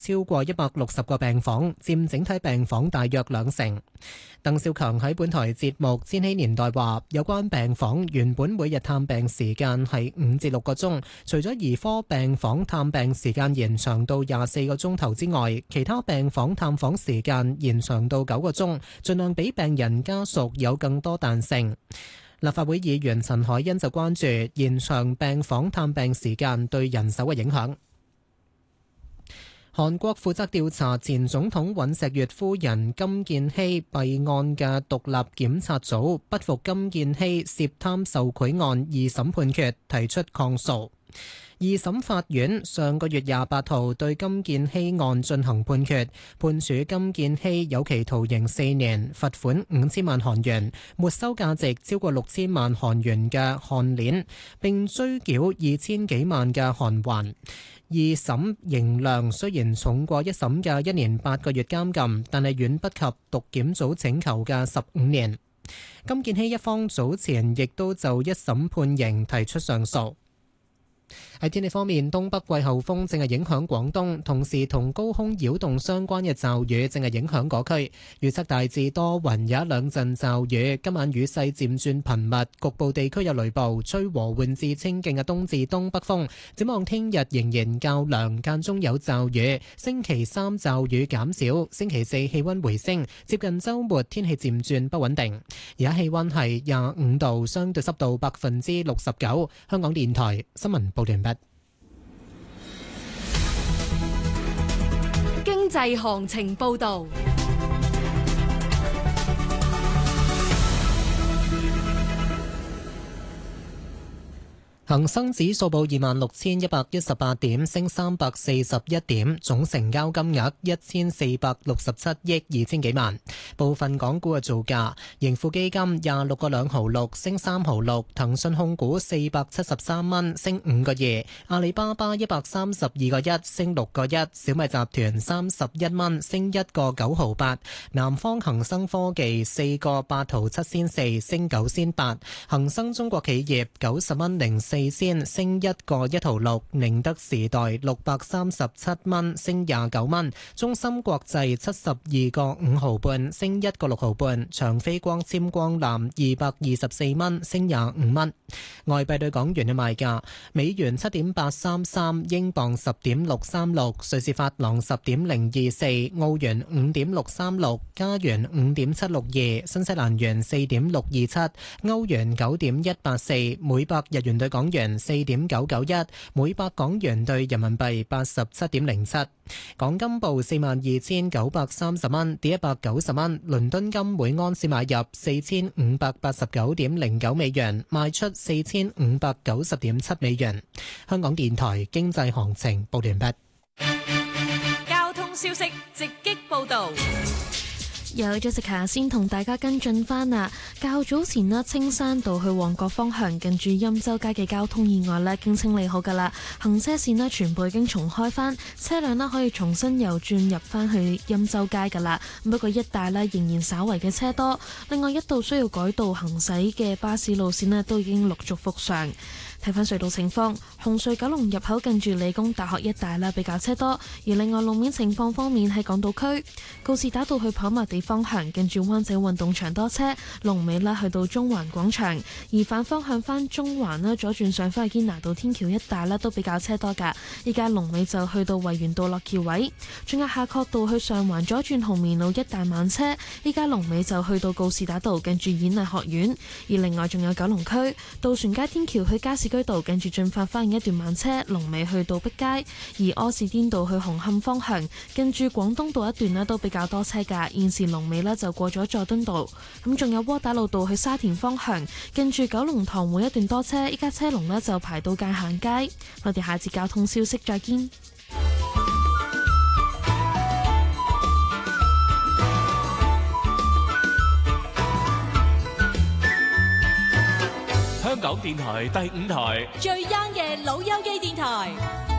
超過160個病房，佔整體病房大約2成。鄧兆強喺本台節目《千禧年代》話，有關病房原本每日探病時間係5至6個鐘，除咗兒科病房探病時間延長到24個鐘頭之外，其他病房探訪時間延長到9個鐘，盡量俾病人家屬有更多彈性。立法會議員陳凱欣就關注延長病房探病時間對人手嘅影響。韓國負責調查前總統尹錫悅夫人金建希弊案嘅獨立檢察組不服金建希涉貪受賄案二審判決，提出抗訴。二審法院上個月28號對金建希案進行判決，判處金建希有期徒刑4年，罰款5000萬韓元，沒收價值超過6000萬韓元嘅項鏈，並追繳2000幾萬嘅韓圜。二審刑量雖然重過一審嘅1年8個月監禁，但係遠不及獨檢組請求嘅15年。金建希一方早前亦都就一審判刑提出上訴。喺天氣方面，東北季候風正係影響廣東，同時同高空擾動相關嘅驟雨正係影響嗰區。預測大致多雲，有一兩陣驟雨。今晚雨勢漸轉頻密，局部地區有雷暴，吹和緩至清勁嘅東至東北風。展望聽日仍然較涼，間中有驟雨。星期三驟雨減少，星期四氣溫回升，接近週末天氣漸轉不穩定。而家氣溫係25度，相對濕度69%。香港電台新聞報道完畢。 經濟行情報道。 恒生指數報26,118點，升341點，總成交金額1467億2千幾萬。部分港股嘅造價：盈富基金26個2毫6，升3毫6；騰訊控股473蚊，升5個2；阿里巴巴132個1，升6個1；小米集團31蚊，升1個9毫8；南方恒生科技4個8毫7仙4，升9仙8；恒生中國企業90蚊04先升1個1毫6，寧德時代637蚊，升29蚊，中芯國際72個5毫半，升1個6毫半，長飛光纖光纜224蚊，升25蚊。外幣對港元嘅賣價：美元7.833，英鎊10.636，瑞士法郎10.024，澳元5.636，加元5.762，新西蘭元4.627，歐元9.184，每百日元對港元4.991，每百港元對人民幣87.07。港金報42,930蚊，跌190蚊。倫敦金每安士買入4589.09美元，賣出4590.7美元。香港電台經濟行情報完畢。 交通消息直擊報道。 有 Jessica 先同大家跟進翻啊！較早前呢，青山道去旺角方向近住欽州街嘅交通意外呢，經清理好噶啦，行車線呢全部已經重開翻，車輛呢可以重新又轉入翻去欽州街噶啦。不過一帶呢仍然稍為嘅車多，另外一度需要改道行駛嘅巴士路線呢都已經陸續復常。睇翻隧道情況，紅隧九龍入口近住理工大學一帶啦，比較車多。而另外路面情況方面，喺港島區告士打道去跑馬地方向，近住灣仔運動場多車，龍尾啦去到中環廣場。而反方向翻中環啦，左轉上翻去堅拿道天橋一帶啦，都比較車多㗎。依家龍尾就去到維園道落橋位，仲有夏慤道去上環左轉紅棉路一帶慢車。依家龍尾就去到告士打道近住演藝學院。而另外仲有九龍區渡船街天橋去加士居道近住進發花園一段慢車，龍尾去到碧街。而柯士甸道去紅磡方向近住廣東道一段呢都比較多車噶，現時龍尾呢就過咗佐敦道。咁仲有窩打老道去沙田方向近住九龍塘會一段多車，依家車龍呢就排到界限街。我哋下次交通消息再見。 香港電台第5台最 young 嘅老友記電台。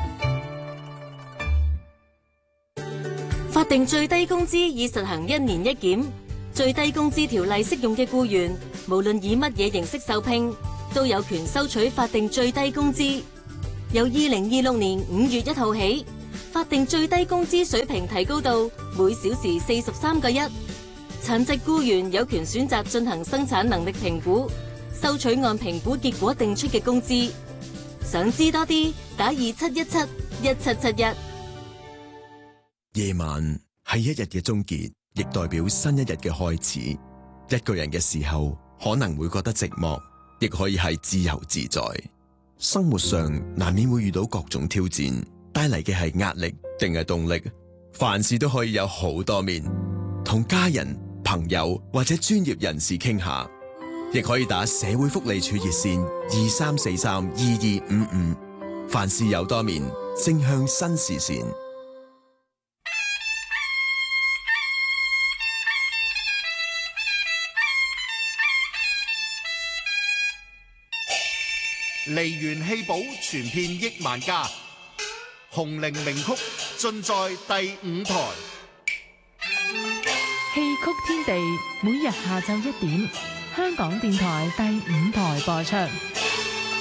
法定最低工資已實行1年1檢，最低工資條例適用嘅僱員，無論以乜嘢形式受聘，都有權收取法定最低工資。由2026年5月1號起， 法定最低工資水平提高到每小時43.1，殘疾僱員有權選擇進行生產能力評估，收取按評估結果定出嘅工資。想知多啲，打27171771。 夜晚係一日嘅終結，亦代表新一日嘅開始。一個人嘅時候，可能會覺得寂寞，亦可以係自由自在。生活上難免會遇到各種挑戰，帶嚟嘅係壓力定係動力？凡事都可以有好多面，同家人、朋友或者專業人士傾下，亦可以打社會福利處熱線23432255。凡事有多面，正向新視線。 梨園戲寶傳遍億萬家，紅伶名曲盡在第五台。 戲曲天地每日下晝1點，香港電台第五台播出。